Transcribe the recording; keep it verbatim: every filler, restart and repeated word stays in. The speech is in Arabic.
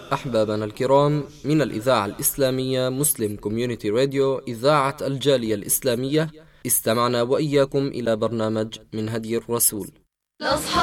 أحبابنا الكرام، من الإذاعة الإسلامية مسلم كوميونيتي راديو، إذاعة الجالية الإسلامية، استمعنا وإياكم إلى برنامج من هدي الرسول.